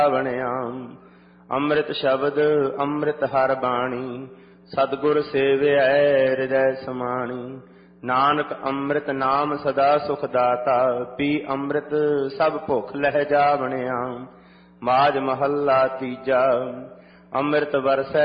ਬਣਿਆ। ਅੰਮ੍ਰਿਤ ਸ਼ਬਦ ਅੰਮ੍ਰਿਤ ਹਰ ਬਾਣੀ, ਸਤਿਗੁਰ ਸੇਵਿਐ ਹਿਰਦੈ ਸਮਾਣੀ। ਨਾਨਕ ਅੰਮ੍ਰਿਤ ਨਾਮ ਸਦਾ ਸੁਖ ਦਾਤਾ, ਪੀ ਅੰਮ੍ਰਿਤ ਸਭ ਭੁੱਖ ਲਹਿ ਜਾ ਬਣਿਆ। ਮਾਝ ਮਹੱਲਾ ਤੀਜਾ। ਅੰਮ੍ਰਿਤ ਵਰਸੈ